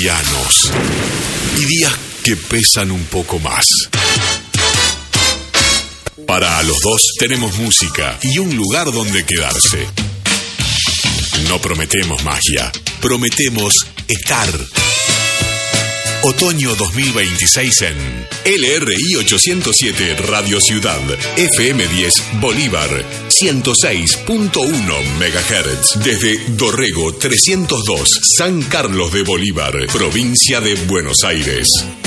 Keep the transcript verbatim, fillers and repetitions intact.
livianos y días que pesan un poco más. Para los dos tenemos música y un lugar donde quedarse. No prometemos magia, prometemos estar. Otoño dos mil veintiséis en L R I ochocientos siete Radio Ciudad, F M diez Bolívar, ciento seis punto uno megahertz. Desde Dorrego trescientos dos, San Carlos de Bolívar, provincia de Buenos Aires.